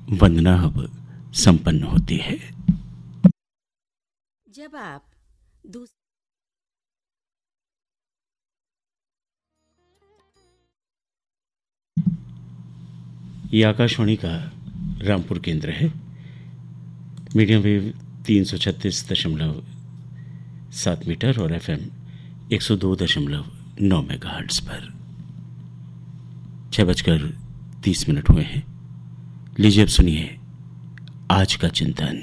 वंदना अब संपन्न होती है। जब आप ये आकाशवाणी का रामपुर केंद्र है। मीडियम वेव 336.7 मीटर और FM 102.9 मेगाहर्ट्ज पर 6:30 हुए हैं। लीजिए अब सुनिए आज का चिंतन।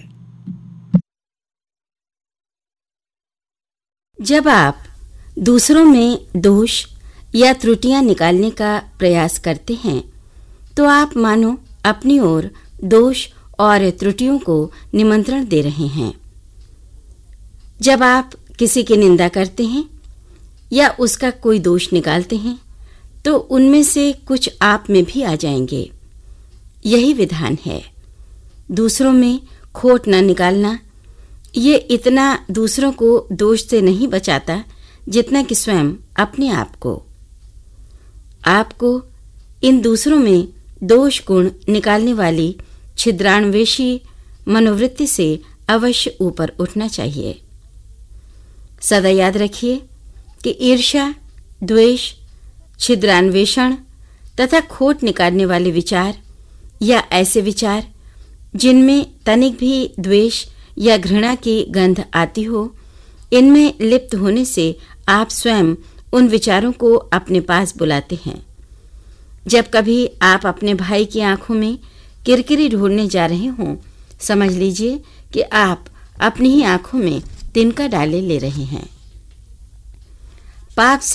जब आप दूसरों में दोष या त्रुटियां निकालने का प्रयास करते हैं तो आप मानो अपनी ओर दोष और त्रुटियों को निमंत्रण दे रहे हैं। जब आप किसी की निंदा करते हैं या उसका कोई दोष निकालते हैं तो उनमें से कुछ आप में भी आ जाएंगे। यही विधान है। दूसरों में खोट न निकालना। ये इतना दूसरों को दोष से नहीं बचाता जितना कि स्वयं अपने आप को। आपको इन दूसरों में दोष गुण निकालने वाली छिद्रान्वेषी मनोवृत्ति से अवश्य ऊपर उठना चाहिए। सदा याद रखिए कि ईर्ष्या, द्वेष, छिद्रान्वेषण तथा खोट निकालने वाले विचार या ऐसे विचार जिनमें तनिक भी द्वेष या घृणा की गंध आती हो, इनमें लिप्त होने से आप स्वयं उन विचारों को अपने पास बुलाते हैं। जब कभी आप अपने भाई की आंखों में किरकिरी ढूंढने जा रहे हों, समझ लीजिए कि आप अपनी ही आंखों में तिनका डाले ले रहे हैं। पाप से